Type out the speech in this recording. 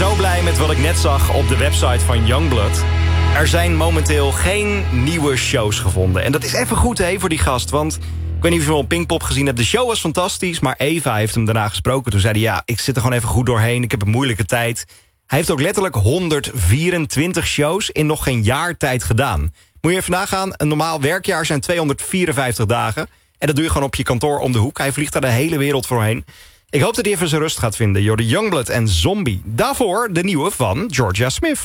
zo blij met wat ik net zag op de website van Youngblood. Er zijn momenteel geen nieuwe shows gevonden. En dat is even goed voor die gast, want... Ik weet niet of je wel Pinkpop gezien hebt. De show was fantastisch, maar Eva heeft hem daarna gesproken. Toen zei hij, ja, ik zit er gewoon even goed doorheen. Ik heb een moeilijke tijd. Hij heeft ook letterlijk 124 shows in nog geen jaar tijd gedaan. Moet je even nagaan, een normaal werkjaar zijn 254 dagen. En dat doe je gewoon op je kantoor om de hoek. Hij vliegt daar de hele wereld voorheen. Ik hoop dat hij even zijn rust gaat vinden. Jordi Youngblood en Zombie. Daarvoor de nieuwe van Georgia Smith.